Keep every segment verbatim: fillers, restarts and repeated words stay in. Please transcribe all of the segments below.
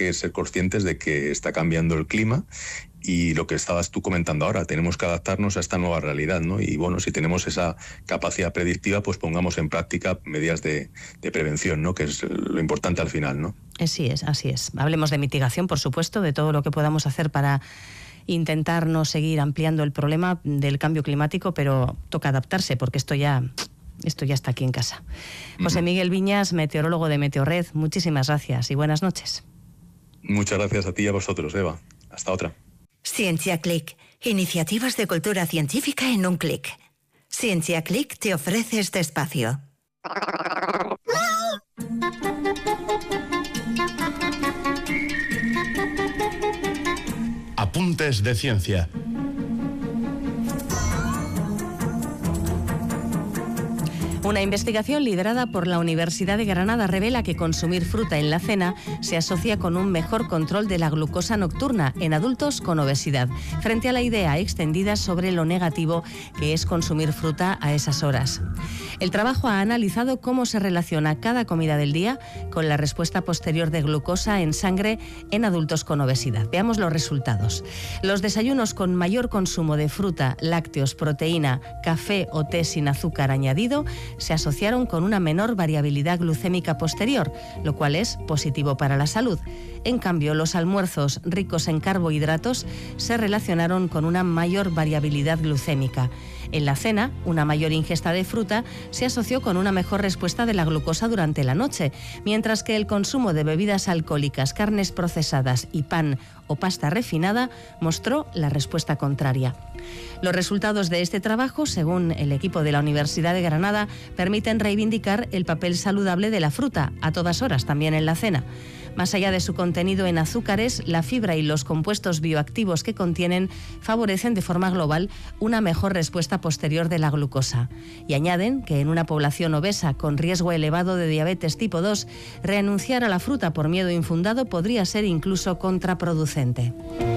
que ser conscientes de que está cambiando el clima y lo que estabas tú comentando ahora, tenemos que adaptarnos a esta nueva realidad, ¿no? Y bueno, si tenemos esa capacidad predictiva, pues pongamos en práctica medidas de, de prevención, ¿no? Que es lo importante al final, ¿no? Así es, así es. Hablemos de mitigación, por supuesto, de todo lo que podamos hacer para intentar no seguir ampliando el problema del cambio climático, pero toca adaptarse, porque esto ya, esto ya está aquí en casa. Uh-huh. José Miguel Viñas, meteorólogo de Meteorred, muchísimas gracias y buenas noches. Muchas gracias a ti y a vosotros, Eva. Hasta otra. Ciencia Click. Iniciativas de cultura científica en un clic. Ciencia Click te ofrece este espacio. Apuntes de ciencia. Una investigación liderada por la Universidad de Granada revela que consumir fruta en la cena se asocia con un mejor control de la glucosa nocturna en adultos con obesidad, frente a la idea extendida sobre lo negativo que es consumir fruta a esas horas. El trabajo ha analizado cómo se relaciona cada comida del día con la respuesta posterior de glucosa en sangre en adultos con obesidad. Veamos los resultados. Los desayunos con mayor consumo de fruta, lácteos, proteína, café o té sin azúcar añadido se asociaron con una menor variabilidad glucémica posterior, lo cual es positivo para la salud. En cambio, los almuerzos ricos en carbohidratos se relacionaron con una mayor variabilidad glucémica. En la cena, una mayor ingesta de fruta se asoció con una mejor respuesta de la glucosa durante la noche, mientras que el consumo de bebidas alcohólicas, carnes procesadas y pan o pasta refinada mostró la respuesta contraria. Los resultados de este trabajo, según el equipo de la Universidad de Granada, permiten reivindicar el papel saludable de la fruta a todas horas, también en la cena. Más allá de su contenido en azúcares, la fibra y los compuestos bioactivos que contienen favorecen de forma global una mejor respuesta posterior de la glucosa. Y añaden que en una población obesa con riesgo elevado de diabetes tipo dos, renunciar a la fruta por miedo infundado podría ser incluso contraproducente.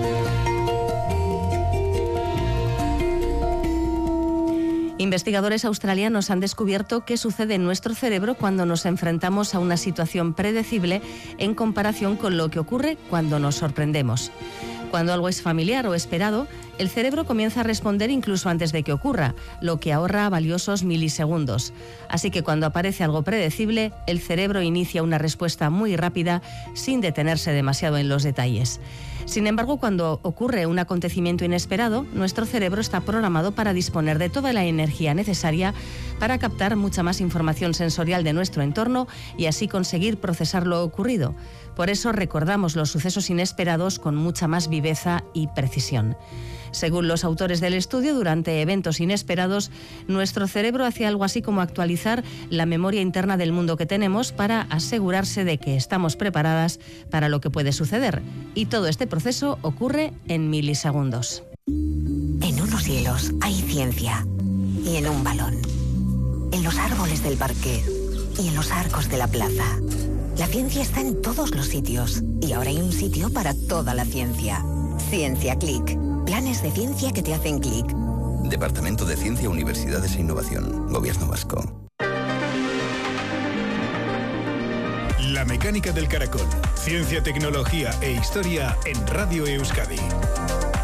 Investigadores australianos han descubierto qué sucede en nuestro cerebro cuando nos enfrentamos a una situación predecible en comparación con lo que ocurre cuando nos sorprendemos. Cuando algo es familiar o esperado, el cerebro comienza a responder incluso antes de que ocurra, lo que ahorra valiosos milisegundos. Así que cuando aparece algo predecible, el cerebro inicia una respuesta muy rápida sin detenerse demasiado en los detalles. Sin embargo, cuando ocurre un acontecimiento inesperado, nuestro cerebro está programado para disponer de toda la energía necesaria para captar mucha más información sensorial de nuestro entorno y así conseguir procesar lo ocurrido. Por eso recordamos los sucesos inesperados con mucha más viveza y precisión. Según los autores del estudio, durante eventos inesperados, nuestro cerebro hace algo así como actualizar la memoria interna del mundo que tenemos para asegurarse de que estamos preparadas para lo que puede suceder. Y todo este proceso ocurre en milisegundos. En unos hielos hay ciencia. Y en un balón. En los árboles del parque. Y en los arcos de la plaza. La ciencia está en todos los sitios. Y ahora hay un sitio para toda la ciencia. Ciencia Click. Planes de ciencia que te hacen clic. Departamento de Ciencia, Universidades e Innovación. Gobierno Vasco. La mecánica del caracol. Ciencia, tecnología e historia en Radio Euskadi.